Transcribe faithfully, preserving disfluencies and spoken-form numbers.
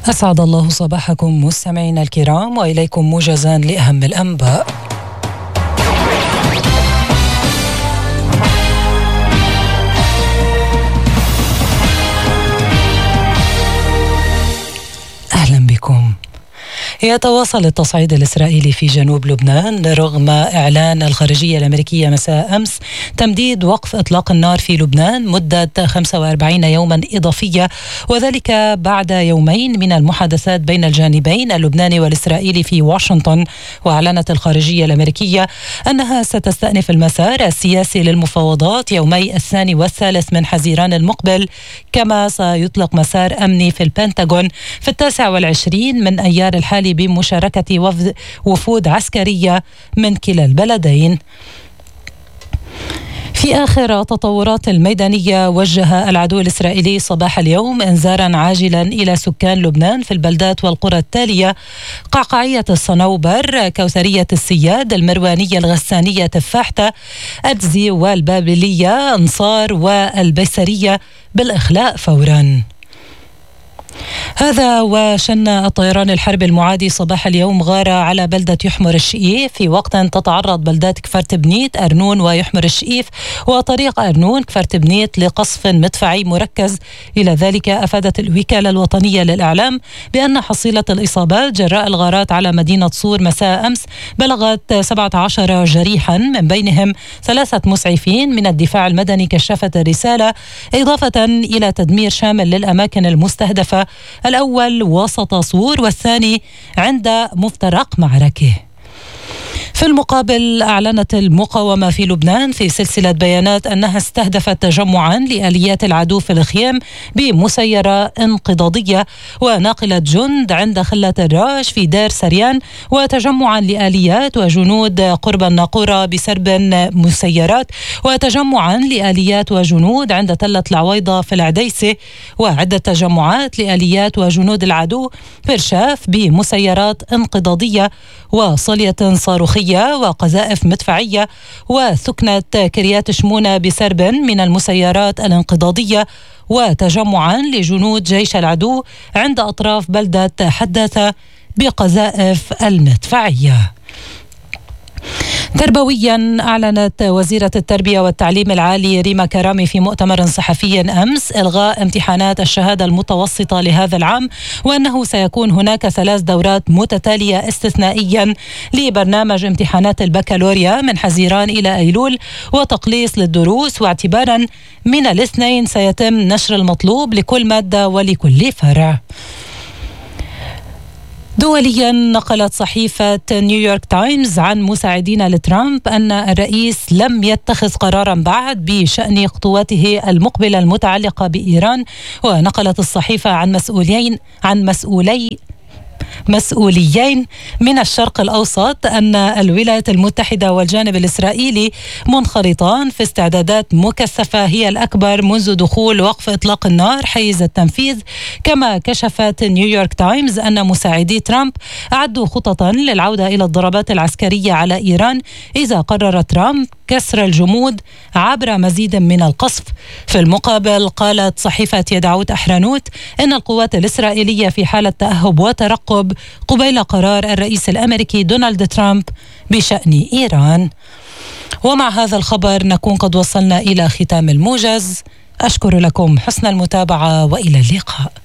أسعد الله صباحكم مستمعينا الكرام، وإليكم موجزا لأهم الأنباء. أهلا بكم. يتواصل التصعيد الإسرائيلي في جنوب لبنان رغم إعلان الخارجية الأمريكية مساء أمس تمديد وقف إطلاق النار في لبنان مدة خمسة وأربعين يوما إضافية، وذلك بعد يومين من المحادثات بين الجانبين اللبناني والإسرائيلي في واشنطن. وأعلنت الخارجية الأمريكية أنها ستستأنف المسار السياسي للمفاوضات يومي الثاني والثالث من حزيران المقبل، كما سيطلق مسار أمني في البنتاغون في التاسع والعشرين من أيار الحالي بمشاركة وفود عسكرية من كلا البلدين. في آخر التطورات الميدانية، وجه العدو الإسرائيلي صباح اليوم إنذارا عاجلا إلى سكان لبنان في البلدات والقرى التالية: قعقاعية الصنوبر، كوثرية السياد، المروانية، الغسانية، تفاحتة، أدزي والبابلية، أنصار والبيسرية، بالإخلاء فورا. هذا وشن الطيران الحربي المعادي صباح اليوم غارة على بلدة يحمر الشئيف في وقت تتعرض بلدات كفرت بنيت، أرنون ويحمر الشئيف وطريق أرنون كفرت بنيت لقصف مدفعي مركز. إلى ذلك أفادت الوكالة الوطنية للإعلام بأن حصيلة الإصابات جراء الغارات على مدينة صور مساء أمس بلغت سبعة عشر جريحا، من بينهم ثلاثة مسعفين من الدفاع المدني كشفت الرسالة، إضافة إلى تدمير شامل للأماكن المستهدفة، الأول وسط صور والثاني عند مفترق معركة. في المقابل، أعلنت المقاومة في لبنان في سلسلة بيانات أنها استهدفت تجمعا لآليات العدو في الخيام بمسيرة انقضاضية وناقلة جند عند خلة الراج في دير سريان، وتجمعا لآليات وجنود قرب الناقورة بسرب مسيرات، وتجمعا لآليات وجنود عند تلة العويضة في العديسة، وعدة تجمعات لآليات وجنود العدو في رشاف بمسيرات انقضاضية وصلية صاروخية وقذائف مدفعية، وثكنة كريات شمونة بسرب من المسيرات الانقضاضية، وتجمعا لجنود جيش العدو عند أطراف بلدة حداثة بقذائف المدفعية. تربويا، أعلنت وزيرة التربية والتعليم العالي ريما كرامي في مؤتمر صحفي أمس إلغاء امتحانات الشهادة المتوسطة لهذا العام، وأنه سيكون هناك ثلاث دورات متتالية استثنائيا لبرنامج امتحانات البكالوريا من حزيران إلى أيلول، وتقليص للدروس، واعتبارا من الاثنين سيتم نشر المطلوب لكل مادة ولكل فرع. دوليا، نقلت صحيفة نيويورك تايمز عن مساعدين لترامب أن الرئيس لم يتخذ قرارا بعد بشأن خطواته المقبلة المتعلقة بإيران. ونقلت الصحيفة عن مسؤولين عن مسؤولي مسؤوليين من الشرق الأوسط أن الولايات المتحدة والجانب الإسرائيلي منخرطان في استعدادات مكثفة هي الأكبر منذ دخول وقف إطلاق النار حيز التنفيذ. كما كشفت نيويورك تايمز أن مساعدي ترامب أعدوا خططا للعودة إلى الضربات العسكرية على إيران إذا قرر ترامب كسر الجمود عبر مزيد من القصف. في المقابل، قالت صحيفة يدعوت أحرنوت أن القوات الإسرائيلية في حالة تأهب وترقب قبيل قرار الرئيس الأمريكي دونالد ترامب بشأن إيران. ومع هذا الخبر نكون قد وصلنا إلى ختام الموجز. أشكر لكم حسن المتابعة وإلى اللقاء.